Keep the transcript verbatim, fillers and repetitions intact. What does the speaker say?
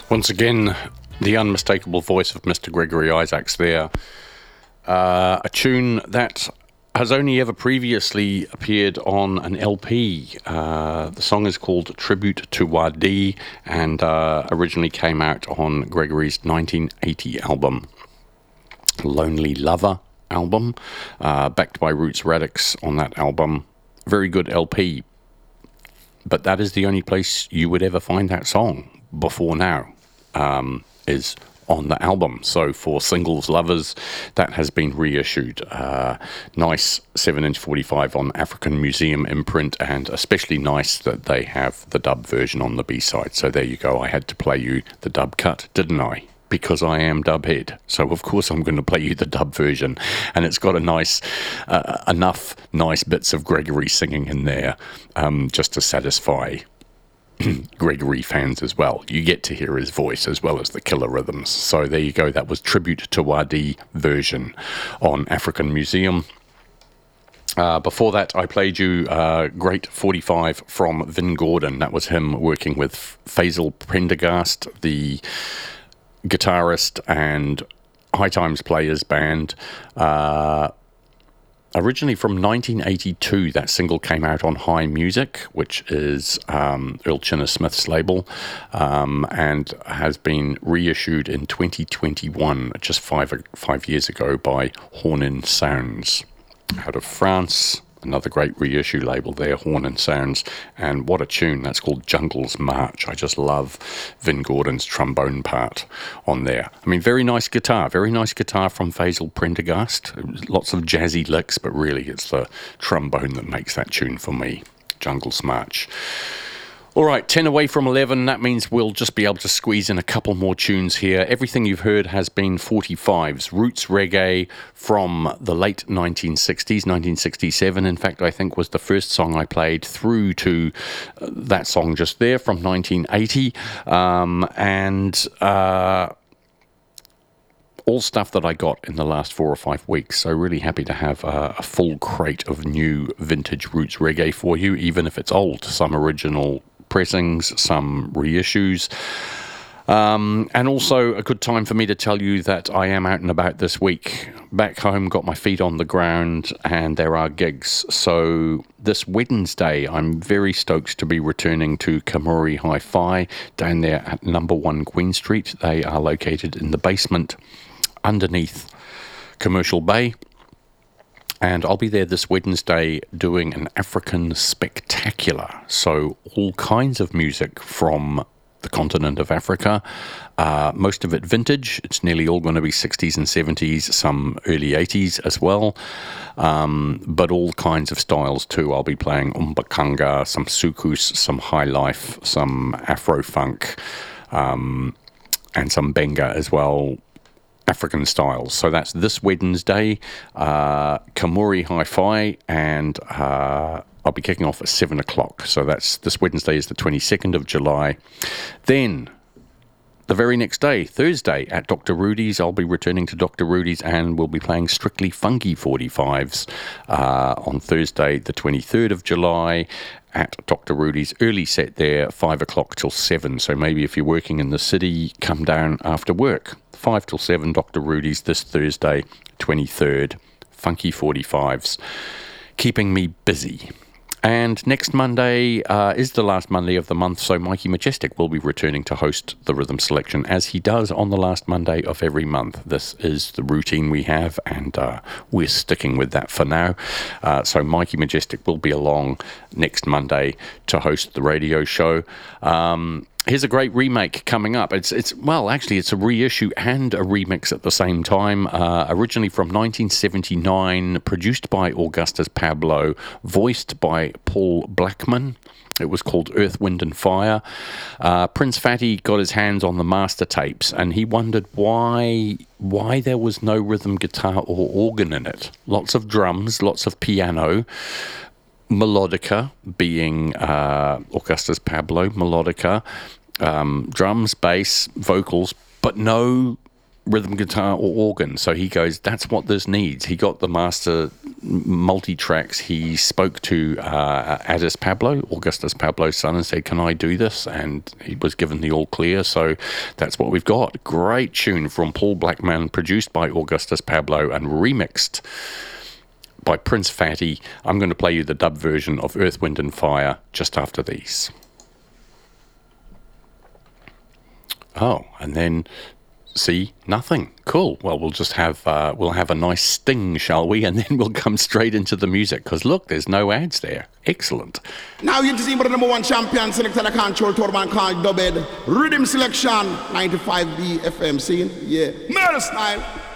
Once again, the unmistakable voice of Mister Gregory Isaacs there. Uh, a tune that has only ever previously appeared on an L P. Uh, the song is called Tribute to Wadi and uh, originally came out on Gregory's nineteen eighty album, Lonely Lover album, uh, backed by Roots Radix on that album. Very good L P. But that is the only place you would ever find that song before now, um, is on the album. So for singles lovers, that has been reissued. Uh, nice seven inch forty-five on African Museum imprint, and especially nice that they have the dub version on the B-side. So there you go. I had to play you the dub cut, didn't I? Because I am Dubhead. So of course I'm going to play you the dub version, and it's got a nice, uh, enough nice bits of Gregory singing in there, um, just to satisfy Gregory fans as well. You get to hear his voice as well as the killer rhythms. So there you go. That was Tribute to Wadi version on African Museum. Uh, before that, I played you uh, Great forty-five from Vin Gordon. That was him working with Faisal Prendergast, the guitarist and High Times Players band. Uh, originally from nineteen eighty-two, that single came out on High Music, which is um, Earl Chinner Smith's label, um, and has been reissued in twenty twenty-one, just five five years ago, by Hornin Sounds out of France. Another great reissue label there, Hornin Sounds, and what a tune. That's called Jungle's March. I just love Vin Gordon's trombone part on there. I mean, very nice guitar, very nice guitar from Faisal Prendergast. Lots of jazzy licks, but really it's the trombone that makes that tune for me, Jungle's March. All right, ten away from eleven. That means we'll just be able to squeeze in a couple more tunes here. Everything you've heard has been forty-fives, roots reggae from the late nineteen sixties, nineteen sixty-seven, in fact, I think was the first song I played, through to uh, that song just there from nineteen eighty. Um, and... Uh, all stuff that I got in the last four or five weeks. So really happy to have a, a full crate of new vintage roots reggae for you, even if it's old. Some original pressings, some reissues. Um, and also a good time for me to tell you that I am out and about this week. Back home, got my feet on the ground, and there are gigs. So this Wednesday, I'm very stoked to be returning to Kamuri Hi-Fi down there at number one Queen Street. They are located in the basement underneath Commercial Bay, and I'll be there this Wednesday doing an African spectacular. So all kinds of music from the continent of Africa, uh, most of it vintage. It's nearly all going to be sixties and seventies, some early eighties as well, um, but all kinds of styles too. I'll be playing umbakanga, some soukous, some high life, some afro funk, um, and some benga as well, African styles. So that's this Wednesday, uh, Kamuri Hi-Fi, and uh, I'll be kicking off at seven o'clock. So that's this Wednesday is the twenty-second of July. Then the very next day, Thursday, at Doctor Rudy's, I'll be returning to Doctor Rudy's, and we'll be playing Strictly Funky forty-fives uh, on Thursday, the twenty-third of July, at Doctor Rudy's. Early set there, five o'clock till seven. So maybe if you're working in the city, come down after work. five till seven, Doctor Rudy's this Thursday, twenty-third. Funky forty-fives. Keeping me busy. And next Monday uh, is the last Monday of the month, so Mikey Majestic will be returning to host the Rhythm Selection, as he does on the last Monday of every month. This is the routine we have, and uh, we're sticking with that for now. Uh, so Mikey Majestic will be along next Monday to host the radio show. Um... Here's a great remake coming up. It's it's well, actually, it's a reissue and a remix at the same time. Uh, originally from nineteen seventy-nine, produced by Augustus Pablo, voiced by Paul Blackman. It was called Earth, Wind and Fire. Uh, Prince Fatty got his hands on the master tapes, and he wondered why why there was no rhythm guitar or organ in it. Lots of drums, lots of piano. Melodica being uh, Augustus Pablo, melodica, um, drums, bass, vocals, but no rhythm guitar or organ. So he goes, that's what this needs. He got the master multi-tracks, he spoke to uh, Addis Pablo, Augustus Pablo's son, and said, can I do this? And he was given the all clear, so that's what we've got. Great tune from Paul Blackman, produced by Augustus Pablo and remixed by Prince Fatty. I'm going to play you the dub version of Earth, Wind and Fire just after these. Oh, and then see nothing. Cool. Well, we'll just have uh, we'll have a nice sting, shall we? And then we'll come straight into the music, because look, there's no ads there. Excellent. Now you see what the number one champion selected a control tournament called Dubbed Rhythm Selection ninety-five B F M. See? Yeah. Murder style.